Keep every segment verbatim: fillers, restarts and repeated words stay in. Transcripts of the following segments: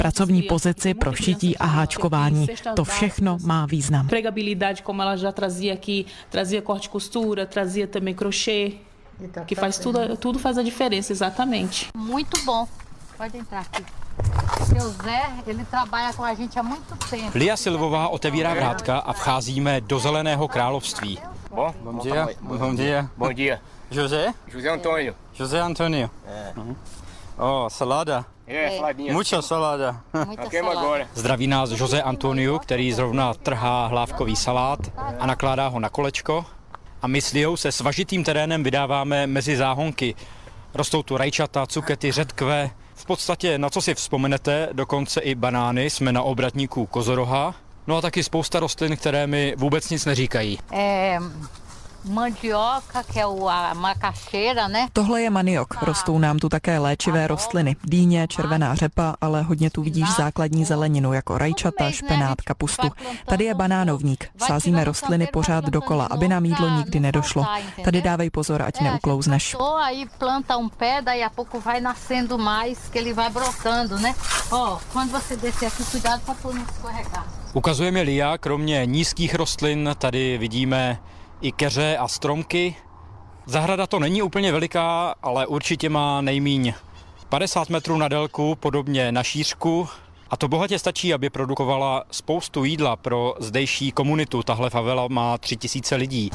pracovní pozici pro šití a háčkování. To všechno má význam. Pregabilidade, como ela já trazia aqui, trazia corte costura, trazia também crochê, que faz tudo, tudo faz a diferença, exatamente. Muito bom. Pode entrar aqui. Seu Zé, ele trabalha com a gente há muito tempo. Lia Silvová otevírá vrátka a vcházíme do Zeleného království. Bom, bom dia. Bom dia. Bom dia. José? José Antônio. José Antonio. É. Uhum. Oh, salada. É, saladinha. Mucha salada. Muita Ok, salada. agora. Zdraví nás José Antonio, který zrovna trhá hlávkový salát a nakládá ho na kolečko. A my s Liou se svažitým terénem vydáváme mezi záhonky. Rostou tu rajčata, cukety, řetkve. V podstatě, na co si vzpomenete, dokonce i banány, jsme na obratníku kozoroha. No a taky spousta rostlin, které mi vůbec nic neříkají. É, mandioca, que é o- a macaxeira, né? Tohle je maniok. Rostou nám tu také léčivé rostliny. Dýně, červená řepa, ale hodně tu vidíš základní zeleninu, jako rajčata, špenát, kapustu. Tady je banánovník. Sázíme rostliny pořád dokola, aby nám jídlo nikdy nedošlo. Tady dávej pozor, ať neuklouzneš. Aí planta um pé, daí a pouco vai nascendo mais, que ele vai brotando, né? Ó, quando você descer aqui, cuidado pra tu não escorregar. Ukazuje mi Lia, kromě nízkých rostlin tady vidíme i keře a stromky. Zahrada to není úplně veliká, ale určitě má nejmíň padesát metrů na délku, podobně na šířku. A to bohatě stačí, aby produkovala spoustu jídla pro zdejší komunitu. Tahle favela má tři tisíce lidí.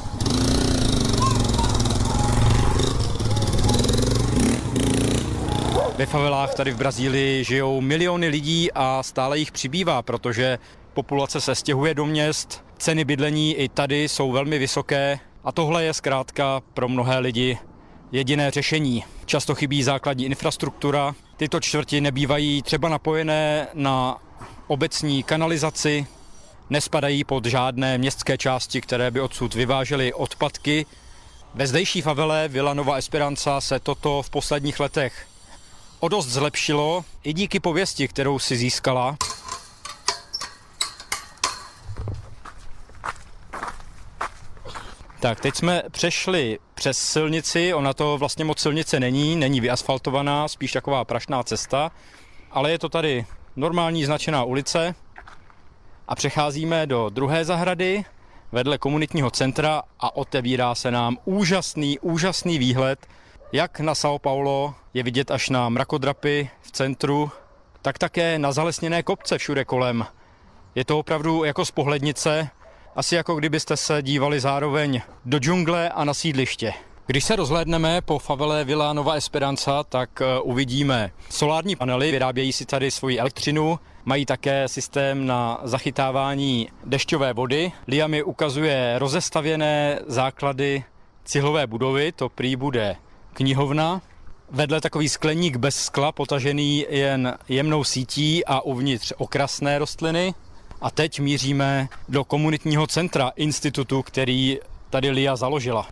Ve favelách tady v Brazílii žijou miliony lidí a stále jich přibývá, protože populace se stěhuje do měst, ceny bydlení i tady jsou velmi vysoké a tohle je zkrátka pro mnohé lidi jediné řešení. Často chybí základní infrastruktura, tyto čtvrti nebývají třeba napojené na obecní kanalizaci, nespadají pod žádné městské části, které by odsud vyvážely odpadky. Ve zdejší favele Vila Nova Esperança se toto v posledních letech o dost zlepšilo i díky pověsti, kterou si získala. Tak, teď jsme přešli přes silnici, ona to vlastně moc silnice není, není vyasfaltovaná, spíš taková prašná cesta, ale je to tady normální značená ulice a přecházíme do druhé zahrady vedle komunitního centra a otevírá se nám úžasný, úžasný výhled, jak na São Paulo je vidět až na mrakodrapy v centru, tak také na zalesněné kopce všude kolem. Je to opravdu jako z pohlednice, asi jako kdybyste se dívali zároveň do džungle a na sídliště. Když se rozhlédneme po favele Vila Nova Esperança, tak uvidíme solární panely, vyrábějí si tady svoji elektřinu, mají také systém na zachytávání dešťové vody. Lia mi ukazuje rozestavěné základy cihlové budovy, to prý bude knihovna. Vedle takový skleník bez skla, potažený jen jemnou sítí a uvnitř okrasné rostliny. A teď míříme do komunitního centra institutu, který tady Lia založila.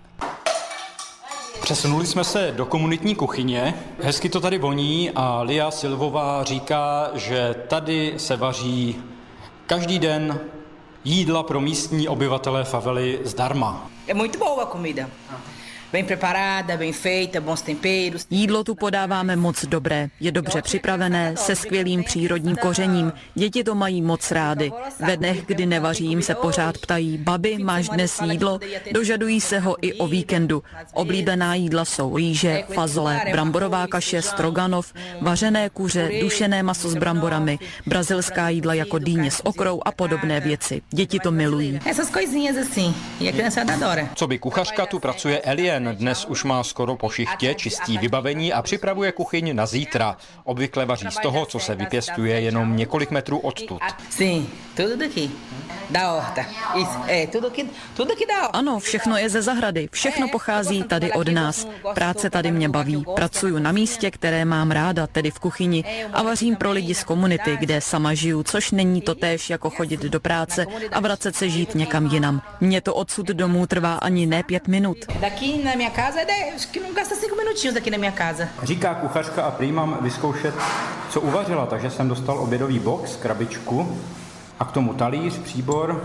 Přesunuli jsme se do komunitní kuchyně. Hezky to tady voní a Lia Silvová říká, že tady se vaří každý den jídla pro místní obyvatele favely zdarma. É muito boa a comida. Bem preparada, bem feita, bons temperos. Jídlo tu podáváme moc dobré, je dobře připravené, se skvělým přírodním kořením. Děti to mají moc rády. Ve dnech, kdy nevařím, se pořád ptají, babi, máš dnes jídlo? Dožadují se ho i o víkendu. Oblíbená jídla jsou rýže, fazole, bramborová kaše, stroganov, vařené kuře, dušené maso s bramborami, brazilská jídla jako dýně s okrou a podobné věci. Děti to milují. Essas coisinhas assim. E a criançada adora. Co by kuchařka, tu pracuje Elien. Dnes už má skoro po šichtě, čistí vybavení a připravuje kuchyň na zítra. Obvykle vaří z toho, co se vypěstuje jenom několik metrů odtud. Sim, tudo daqui. Da horta. Isso, é, tudo aqui, tudo aqui da horta. Ano, všechno je ze zahrady, všechno pochází tady od nás. Práce tady mě baví. Pracuju na místě, které mám ráda, tedy v kuchyni, a vařím pro lidi z komunity, kde sama žiju, což není totéž jako chodit do práce a vracet se žít někam jinam. Mně to odsud domů trvá ani ne pět minut. Daqui na minha casa, acho que não gasta cinco minutinhos aqui na minha casa. Říká kuchařka a prý mám vyzkoušet, co uvařila, takže jsem dostal obědový box, krabičku a k tomu talíř, příbor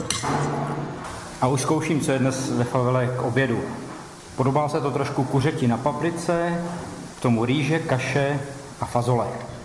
a už zkouším, co je dnes ve favele k obědu. Podobá se to trošku kuřeti na paprice, k tomu rýže, kaše a fazole.